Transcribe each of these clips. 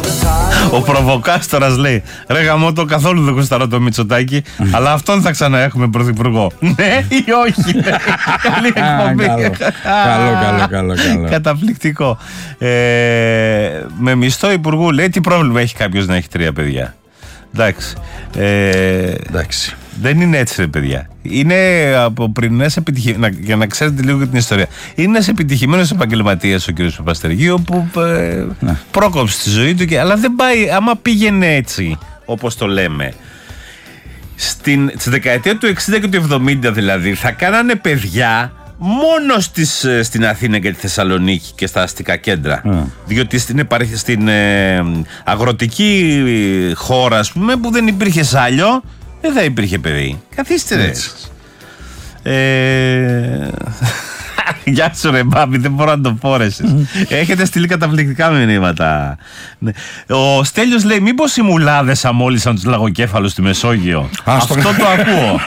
Ο προβοκάστορας λέει: ρε γαμώτο, καθόλου δεν κουσταρώ το Μητσοτάκη, αλλά αυτόν θα ξαναέχουμε πρωθυπουργό. Ναι ή όχι? Καλή εκπομπή. Καλό. Καταπληκτικό. Με μισθό υπουργού, λέει, τι πρόβλημα έχει κάποιος να έχει 3 παιδιά? Εντάξει. Δεν είναι έτσι, ρε παιδιά. Είναι από πρωινές επιτυχημένες. Για να ξέρετε λίγο για την ιστορία. Είναι ένας επιτυχημένος επαγγελματίας ο κ. Παπαστεργίου που πρόκοψε τη ζωή του, αλλά δεν πάει. Άμα πήγαινε έτσι, όπως το λέμε, στη δεκαετία του 60 και του 70 δηλαδή, θα κάνανε παιδιά μόνο στην Αθήνα και τη Θεσσαλονίκη και στα αστικά κέντρα. Διότι στην αγροτική χώρα, ας πούμε, που δεν υπήρχε σάλιο, δεν θα υπήρχε παιδί. Καθίστε ρε. Γεια σου ρε Μπάμπη, δεν μπορώ να το πω ρε εσείς. Έχετε στείλει καταπληκτικά μηνύματα. Ο Στέλιος λέει: μήπως οι μουλάδες αμόλυσαν τους λαγοκέφαλους στη Μεσόγειο? Αυτό το ακούω.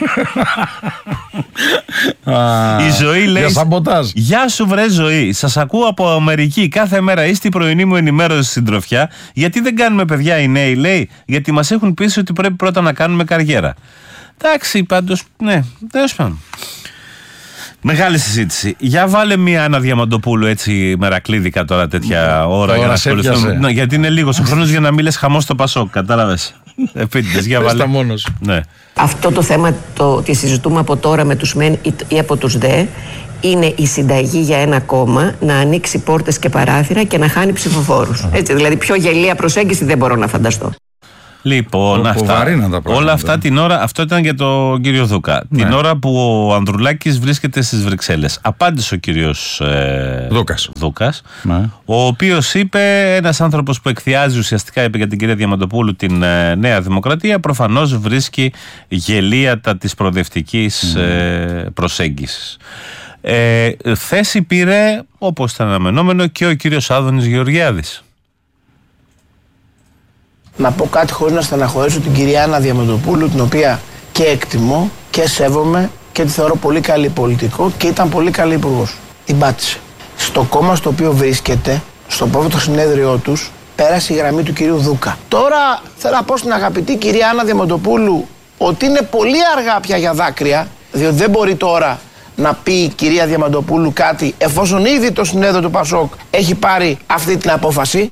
Η Ζωή λέει: γεια σου βρε Ζωή, σας ακούω από Αμερική κάθε μέρα, είστε η πρωινή μου ενημέρωση συντροφιά. Γιατί δεν κάνουμε παιδιά οι νέοι? Λέει: γιατί μας έχουν πείσει ότι πρέπει πρώτα να κάνουμε καριέρα. Εντάξει, πάντως, ναι, τέλος πάντων. Μεγάλη συζήτηση. Για βάλε μια Άννα Διαμαντοπούλου έτσι μερακλίδικα τώρα τέτοια ώρα για να ασχοληθούμε. Ναι, γιατί είναι λίγος ο χρόνος για να μην λες χαμό στο Πασόκ, κατάλαβες. Επίτηδες, για βάλε. Μόνος. Ναι. Αυτό το θέμα το ότι συζητούμε από τώρα με τους ΜΕΝ ή από τους ΔΕ είναι η συνταγή για ένα κόμμα να ανοίξει πόρτες και παράθυρα και να χάνει ψηφοφόρους. Έτσι, δηλαδή πιο γελία προσέγγιση δεν μπορώ να φανταστώ. Λοιπόν, όλα αυτά την ώρα, αυτό ήταν για τον κύριο Δούκα. Ναι. Την ώρα που ο Ανδρουλάκης βρίσκεται στις Βρυξέλλες. Απάντησε ο κύριος Δούκας, ναι. Ο οποίος είπε, ένας άνθρωπος που εκθιάζει ουσιαστικά, είπε για την κυρία Διαμαντοπούλου την Νέα Δημοκρατία, προφανώς βρίσκει γελίατα της προοδευτικής προσέγγισης. Θέση πήρε, όπως ήταν αναμενόμενο, και ο κύριος Άδωνης Γεωργιάδης. Να πω κάτι χωρίς να στεναχωρήσω την κυρία Άννα Διαμαντοπούλου, την οποία και εκτιμώ και σέβομαι και τη θεωρώ πολύ καλή πολιτικό και ήταν πολύ καλή υπουργός. Την πάτησε. Στο κόμμα στο οποίο βρίσκεται, στο πρώτο συνέδριό τους, πέρασε η γραμμή του κυρίου Δούκα. Τώρα θέλω να πω στην αγαπητή κυρία Άννα Διαμαντοπούλου ότι είναι πολύ αργά πια για δάκρυα, διότι δεν μπορεί τώρα να πει η κυρία Διαμαντοπούλου κάτι εφόσον ήδη το συνέδριο του Πασόκ έχει πάρει αυτή την απόφαση.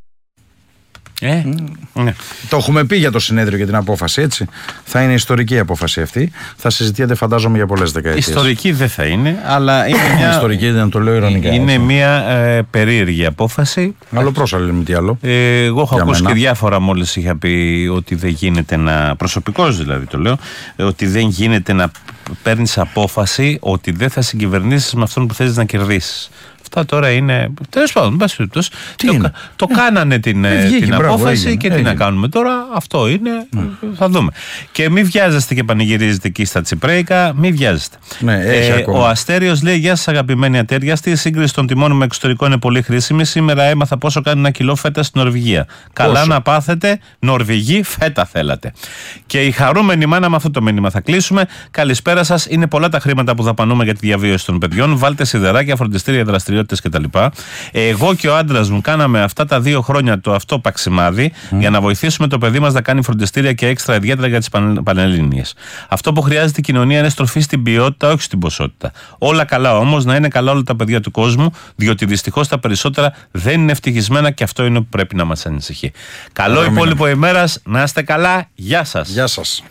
Ναι. Το έχουμε πει για το συνέδριο και την απόφαση, έτσι. Θα είναι ιστορική η απόφαση αυτή. Θα συζητιέται, φαντάζομαι, για πολλές δεκαετίες. Ιστορική δεν θα είναι, αλλά είναι μια. Ιστορική δεν το λέω ειρωνικά. Είναι μια περίεργη απόφαση. Άλλο πρόσαλλο, με τι άλλο. Εγώ έχω ακούσει και διάφορα μόλις είχα πει ότι δεν γίνεται να. Προσωπικώς δηλαδή το λέω, ότι δεν γίνεται να παίρνεις απόφαση ότι δεν θα συγκυβερνήσεις με αυτόν που θέλεις να κερδίσεις. Αυτά τώρα είναι. Τέλος πάντων, μπας περιπτώσει. Το κάνανε την απόφαση και τι να κάνουμε τώρα. Αυτό είναι. Θα δούμε. Και μην βιάζεστε και πανηγυρίζετε εκεί στα τσιπρέικα. Μην βιάζεστε. Ο Αστέριος λέει: γεια σας, αγαπημένοι ατέριαστοι. Η σύγκριση των τιμών με εξωτερικό είναι πολύ χρήσιμη. Σήμερα έμαθα πόσο κάνει 1 κιλό φέτα στην Νορβηγία. Καλά να πάθετε, Νορβηγοί, φέτα θέλατε. Και η χαρούμενη μάνα, με αυτό το μήνυμα θα κλείσουμε. Καλησπέρα σας. Είναι πολλά τα χρήματα που δαπανούμε για τη διαβίωση των παιδιών. Βάλτε σιδεράκια, φροντιστήρια, δραστηριότητες κτλ. Εγώ και ο άντρας μου κάναμε αυτά τα 2 χρόνια το αυτό παξιμάδι για να βοηθήσουμε το παιδί μας να κάνει φροντιστήρια και έξτρα ιδιαίτερα για τις Πανελλήνιες. Αυτό που χρειάζεται η κοινωνία είναι στροφή στην ποιότητα, όχι στην ποσότητα. Όλα καλά όμως, να είναι καλά όλα τα παιδιά του κόσμου, διότι δυστυχώς τα περισσότερα δεν είναι ευτυχισμένα και αυτό είναι που πρέπει να μας ανησυχεί. Καλό υπόλοιπο ημέρας, να είστε καλά, γεια σας. Γεια σας.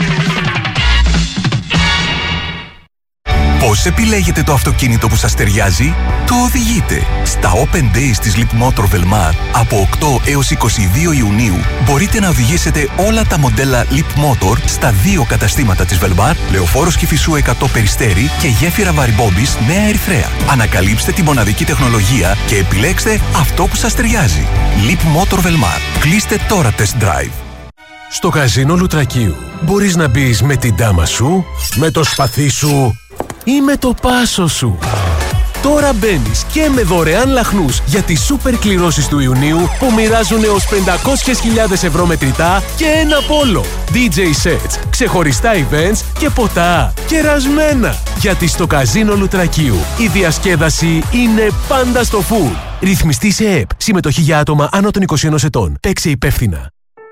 Πώς επιλέγετε το αυτοκίνητο που σας ταιριάζει? Το οδηγείτε. Στα Open Days της Leap Motor Velmar από 8 έως 22 Ιουνίου μπορείτε να οδηγήσετε όλα τα μοντέλα Leap Motor στα 2 καταστήματα της Velmar, Λεωφόρος Κηφισού 100 Περιστέρι και γέφυρα Βαρυμπόμπης Νέα Ερυθρέα. Ανακαλύψτε τη μοναδική τεχνολογία και επιλέξτε αυτό που σας ταιριάζει. Leap Motor Velmar. Κλείστε τώρα test drive. Στο καζίνο Λουτρακίου μπορείς να μπεις με την ντάμα σου, με το σπαθί σου ή με το πάσο σου. Τώρα μπαίνεις και με δωρεάν λαχνούς για τις σούπερ κληρώσεις του Ιουνίου που μοιράζουν έως 500.000 ευρώ μετρητά και ένα πόλο. DJ sets, ξεχωριστά events και ποτά κερασμένα. Γιατί στο καζίνο Λουτρακίου η διασκέδαση είναι πάντα στο full. Ρυθμιστή σε ΕΕΠ. Συμμετοχή για άτομα άνω των 21 ετών. Παίξε υπεύθυνα.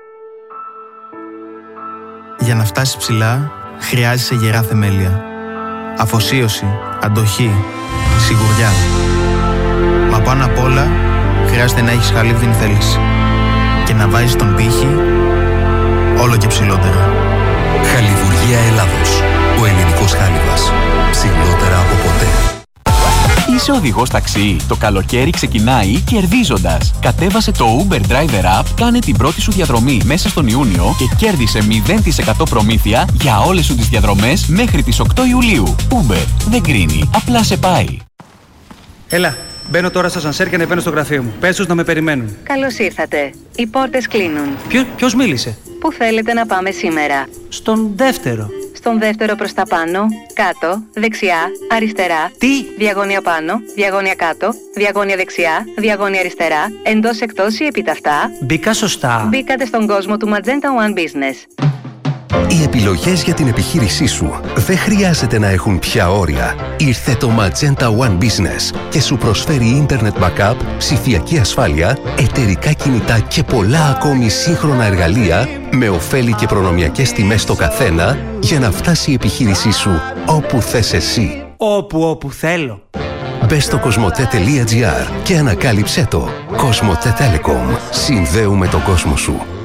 Για να φτάσεις ψηλά, χρειάζεσαι γερά θεμέλια. Αφοσίωση, αντοχή, σιγουριά. Μα πάνω απ' όλα, χρειάζεται να έχεις χαλίβδιν θέληση. Και να βάζεις τον πύχη όλο και ψηλότερα. Χαλιβουργία Ελλάδος. Ο ελληνικός χάλιβας. Ψηλότερα από ποτέ. Είσαι οδηγός ταξί. Το καλοκαίρι ξεκινάει κερδίζοντας. Κατέβασε το Uber Driver App, κάνε την πρώτη σου διαδρομή μέσα στον Ιούνιο και κέρδισε 0% προμήθεια για όλες σου τις διαδρομές μέχρι τις 8 Ιουλίου. Uber δεν κρίνει, απλά σε πάει. Έλα, μπαίνω τώρα στο ασανσέρ και ανεβαίνω στο γραφείο μου. Πες τους να με περιμένουν. Καλώς ήρθατε. Οι πόρτες κλείνουν. Ποιος μίλησε? Πού θέλετε να πάμε σήμερα? Στον δεύτερο. Στον δεύτερο προς τα πάνω, κάτω, δεξιά, αριστερά. Τι? Διαγώνια πάνω, διαγώνια κάτω, διαγώνια δεξιά, διαγώνια αριστερά, εντός εκτός ή επιταυτά. Μπήκα σωστά. Μπήκατε στον κόσμο του Magenta One Business. Οι επιλογές για την επιχείρησή σου δεν χρειάζεται να έχουν πια όρια. Ήρθε το Magenta One Business και σου προσφέρει Internet Backup, ψηφιακή ασφάλεια, εταιρικά κινητά και πολλά ακόμη σύγχρονα εργαλεία με ωφέλη και προνομιακές τιμές στο καθένα για να φτάσει η επιχείρησή σου όπου θες εσύ. Όπου θέλω. Μπες στο cosmote.gr και ανακάλυψέ το. Cosmote Telecom. Συνδέουμε τον κόσμο σου.